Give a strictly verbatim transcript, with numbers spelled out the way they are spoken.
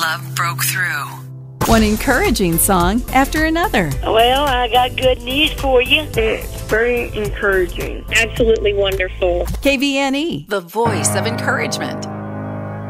love broke through. One encouraging song after another. Well, I got good news for you. It's very encouraging. Absolutely wonderful. K V N E, The voice of encouragement.